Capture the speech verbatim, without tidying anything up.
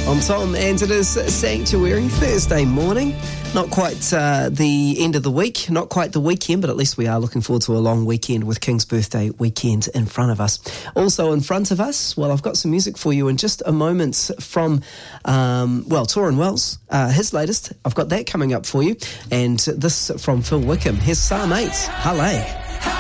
I'm Tom, and it is Sanctuary Thursday morning. Not quite uh, the end of the week, not quite the weekend, but at least we are looking forward to a long weekend with King's birthday weekend in front of us. Also in front of us, well, I've got some music for you in just a moment from, um, well, Torrin Wells, uh, his latest. I've got that coming up for you. And this from Phil Wickham. Here's Psalm eight, Hallel.